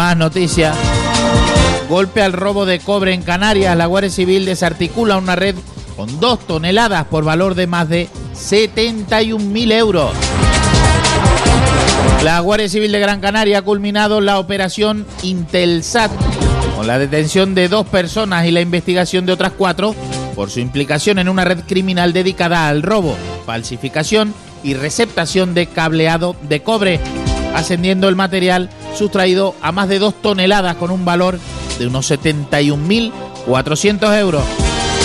Más noticias. Golpe al robo de cobre en Canarias. La Guardia Civil desarticula una red con 2 toneladas por valor de más de 71.000 euros. La Guardia Civil de Gran Canaria ha culminado la operación Intelsat, con la detención de 2 personas y la investigación de otras 4 por su implicación en una red criminal dedicada al robo, falsificación y receptación de cableado de cobre, ascendiendo el material sustraído a más de 2 toneladas con un valor de unos 71.400 euros.